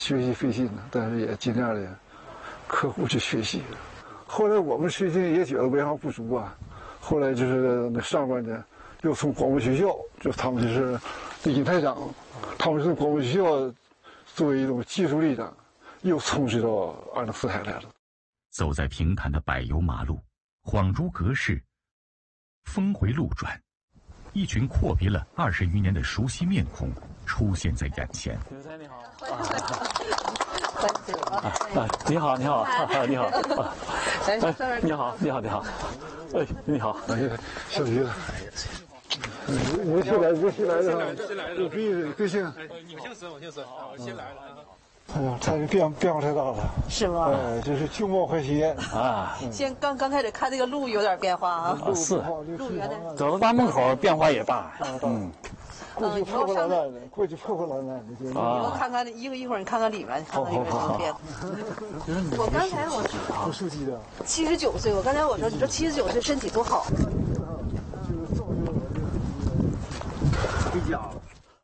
学习费劲呢，但是也尽量的刻苦去学习。后来我们实际也觉得文化不足啊，后来就是那上边呢，又从广播学校，就他们就是尹台长，他们是广播学校作为一种技术力量，又充实到204台来了。 走在平坦的柏油马路，恍如隔世，峰回路转，一群阔别了20余年的熟悉面孔出现在眼前。 刘才你好，你好，你好，你好，你好，你好，你好，哎，你好， 哎呀，小鱼子，我先来的，我贵姓？ 你们姓孙，我姓孙，我先来了。 哎呀，这变化太大了， 是吗？ 哎，这是旧貌换新啊！ 先刚开始看这个路有点变化啊， 是路原来走到大门口变化也大， 过去破破烂烂的，过去破破烂烂的， 以后看看一会儿你看看里面，看看里面什么变化。我刚才我属鸡的 ，79岁，我刚才我说，你说79岁身体多好。 就是造就我这回家了。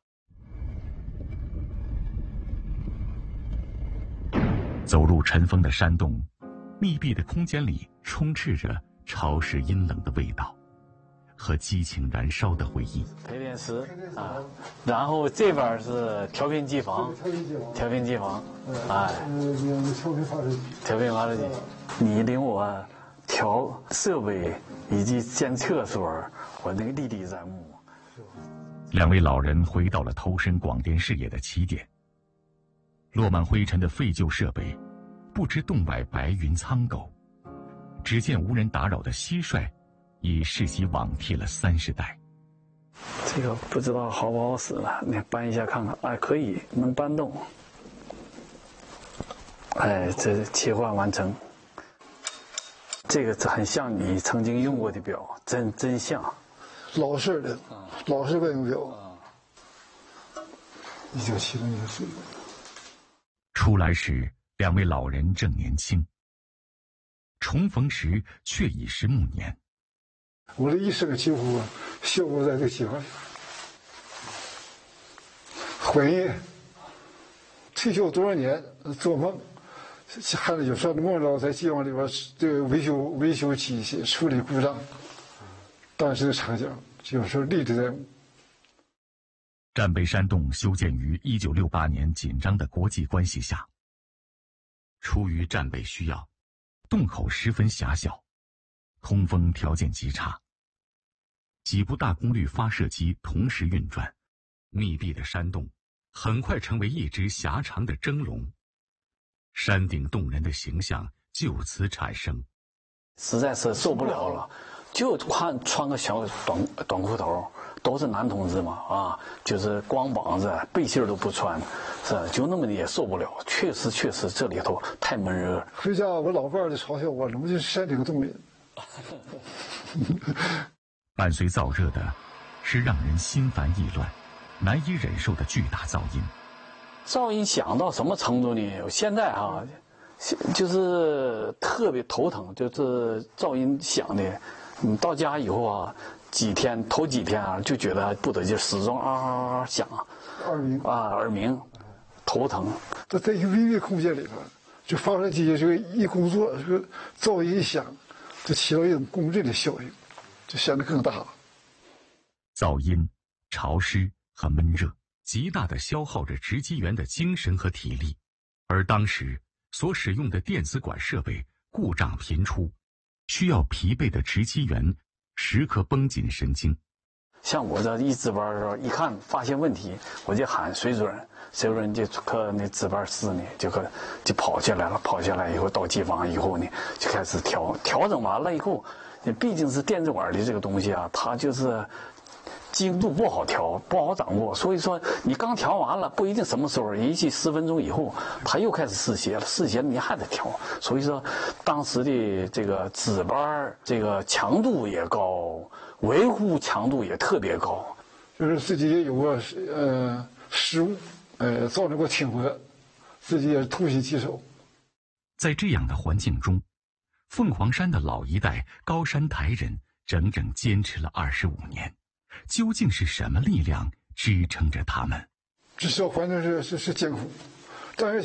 走入尘封的山洞，密闭的空间里充斥着潮湿阴冷的味道和激情燃烧的回忆。 配电室啊，然后这边是调频机房，调频机房，哎，调频发射机。你领我调设备以及建厕所，我那个历历在目。 2位老人回到了投身广电事业的起点。落满灰尘的废旧设备，不知洞外白云苍狗，只见无人打扰的蟋蟀，已世袭网替了30代。 这个不知道好不好使了，你搬一下看看。哎，可以，能搬动。哎，这切换完成。这个很像你曾经用过的表，真像。 老式的，老式外用表。1970年岁。 出来时，2位老人正年轻；重逢时，却已是暮年。 我的一生几乎消磨在这个计划里。婚姻，退休多少年，做梦，还有时候梦到在机房里边这个维修机器，处理故障。当时的场景，有时候历历在目。 战备山洞修建于1968年紧张的国际关系下。出于战备需要，洞口十分狭小，通风条件极差。几部大功率发射机同时运转，密闭的山洞很快成为一只狭长的蒸笼。山顶洞人的形象就此产生。 实在是受不了了，就穿个小短裤头。都是男同志嘛，啊，就是光膀子，背心都不穿，是就那么也受不了。确实这里头太闷热。 回家我老伴儿就嘲笑我，怎么就是山顶洞人？ 伴随燥热的，是让人心烦意乱、难以忍受的巨大噪音。 噪音响到什么程度呢？现在啊，就是特别头疼，就是噪音响的。你到家以后啊。头几天啊，就觉得不得劲，始终响，耳鸣，头疼。 在一个微微空间里边，就发射机这个一工作，这个噪音一响，就起到一种共振的效应，就显得更大了。 噪音、潮湿和闷热，极大地消耗着值机员的精神和体力，而当时所使用的电子管设备故障频出，需要疲惫的值机员时刻绷紧神经。 像我这一值班的时候，一看发现问题，我就喊水主任就可那值班室呢，就跑下来了。跑下来以后到机房以后呢，就开始调整完了以后，毕竟是电子管的这个东西啊，它就是精度不好调，不好掌握。所以说你刚调完了，不一定什么时候，也许10分钟以后，它又开始失血了，失血你还得调。所以说，当时的这个值班这个强度也高，维护强度也特别高。 就是自己也有过失误，造成过停泊，自己也痛心疾首。 在这样的环境中，凤凰山的老一代高山台人整整坚持了25年。究竟是什么力量支撑着他们？ 这小环境是艰苦，但是